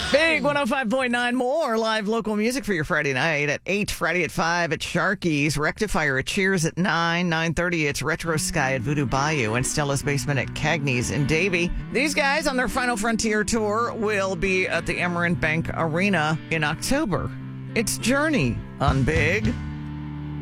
Big 105.9 more live local music for your Friday night at 8, Friday at 5 at Sharky's, Rectifier at Cheers at 9, 9:30 it's Retro Sky at Voodoo Bayou, and Stella's Basement at Cagney's in Davie. These guys on their Final Frontier tour will be at the Amarant Bank Arena in October. It's Journey on Big